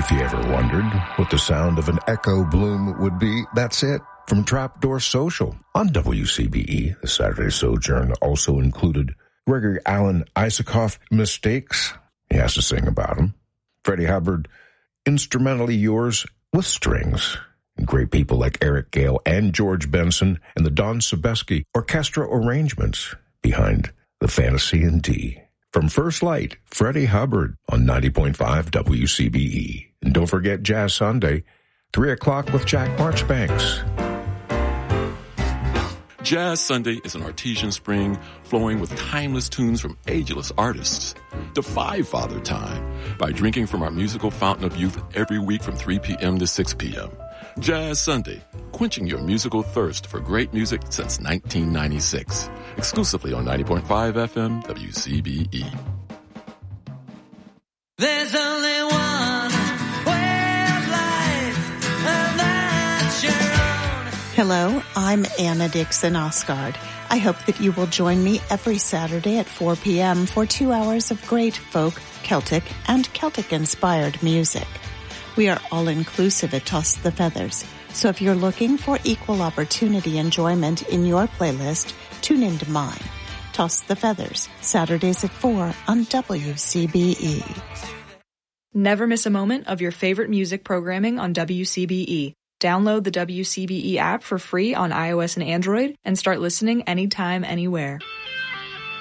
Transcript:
If you ever wondered what the sound of an echo bloom would be, that's it. From Trapdoor Social on WCBE, the Saturday Sojourn also included Gregory Alan Isakov, Mistakes. He has to sing about them. Freddie Hubbard, Instrumentally Yours with Strings. And great people like Eric Gale and George Benson and the Don Sebesky orchestral arrangements behind The Fantasy in D. From First Light, Freddie Hubbard on 90.5 WCBE. And don't forget Jazz Sunday, 3 o'clock with Jack Marchbanks. Jazz Sunday is an artesian spring flowing with timeless tunes from ageless artists. Defy Father Time by drinking from our musical fountain of youth every week from 3 p.m. to 6 p.m. Jazz Sunday, quenching your musical thirst for great music since 1996. Exclusively on 90.5 FM WCBE. There's only one way of life, and that's your own. Hello, I'm Anna Dixon Osgard. I hope that you will join me every Saturday at 4 p.m. for 2 hours of great folk, Celtic, and Celtic-inspired music. We are all-inclusive at Toss the Feathers, so if you're looking for equal opportunity enjoyment in your playlist, tune into mine. Toss the Feathers, Saturdays at 4 on WCBE. Never miss a moment of your favorite music programming on WCBE. Download the WCBE app for free on iOS and Android and start listening anytime, anywhere.